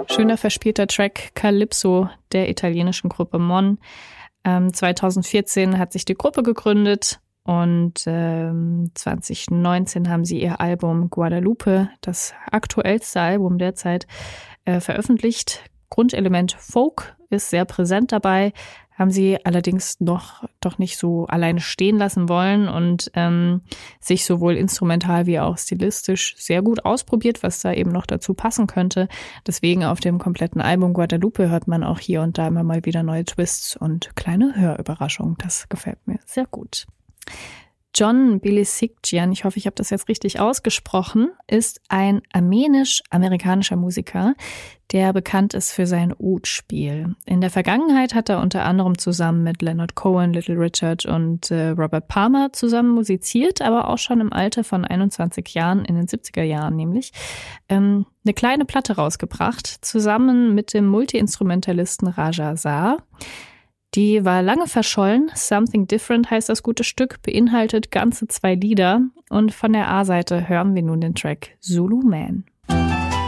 Schöner verspielter Track Calypso der italienischen Gruppe Mon. 2014 hat sich die Gruppe gegründet und 2019 haben sie ihr Album Guadalupe, das aktuellste Album derzeit, veröffentlicht. Grundelement Folk ist sehr präsent dabei, haben sie allerdings doch nicht so alleine stehen lassen wollen und sich sowohl instrumental wie auch stilistisch sehr gut ausprobiert, was da eben noch dazu passen könnte. Deswegen auf dem kompletten Album Guadalupe hört man auch hier und da immer mal wieder neue Twists und kleine Hörüberraschungen. Das gefällt mir sehr gut. John Bilisikjian, ich hoffe, ich habe das jetzt richtig ausgesprochen, ist ein armenisch-amerikanischer Musiker, der bekannt ist für sein Oud-Spiel. In der Vergangenheit hat er unter anderem zusammen mit Leonard Cohen, Little Richard und Robert Palmer zusammen musiziert, aber auch schon im Alter von 21 Jahren, in den 70er Jahren nämlich, eine kleine Platte rausgebracht, zusammen mit dem Multi-Instrumentalisten Raja Sar. Die war lange verschollen. Something Different heißt das gute Stück, beinhaltet ganze 2 Lieder. Und von der A-Seite hören wir nun den Track Zulu Man.